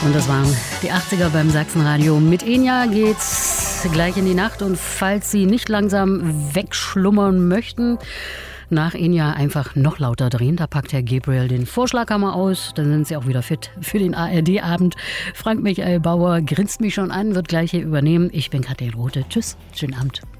Und das waren die 80er beim Sachsenradio. Mit Enya geht's gleich in die Nacht. Und falls Sie nicht langsam wegschlummern möchten, nach Enya einfach noch lauter drehen. Da packt Herr Gabriel den Vorschlaghammer aus. Dann sind Sie auch wieder fit für den ARD-Abend. Frank Michael Bauer grinst mich schon an, wird gleich hier übernehmen. Ich bin Kathrin Rothe. Tschüss, schönen Abend.